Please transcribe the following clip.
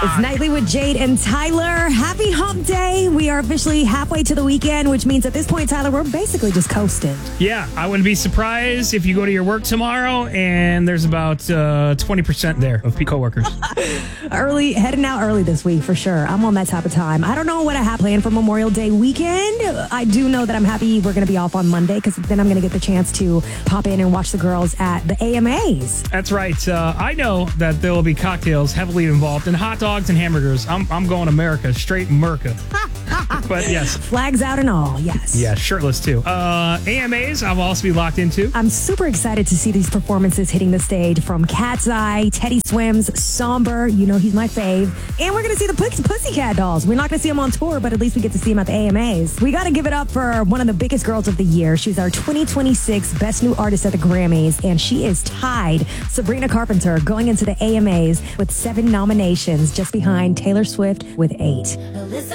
It's Nightly with Jade and Tyler. Happy hump day. We are officially halfway to the weekend, which means at this point, Tyler, we're basically just coasting. Yeah, I wouldn't be surprised if you go to your work tomorrow and there's about 20% there of coworkers. Heading out early this week for sure. I'm on that type of time. I don't know what I have planned for Memorial Day weekend. I do know that I'm happy we're going to be off on Monday because then I'm going to get the chance to pop in and watch the girls at the AMAs. That's right. I know that there will be cocktails heavily involved in hot dogs and hamburgers. I'm going America, straight America. But yes. Flags out and all, yes. Yeah, shirtless too. AMAs, I'll also be locked into. I'm super excited to see these performances hitting the stage from Cat's Eye, Teddy Swims, Somber, you know he's my fave. And we're going to see the Pussycat Dolls. We're not going to see them on tour, but at least we get to see them at the AMAs. We got to give it up for one of the biggest girls of the year. She's our 2026 Best New Artist at the Grammys, and she is tied, Sabrina Carpenter, going into the AMAs with 7 nominations, just behind Taylor Swift with 8.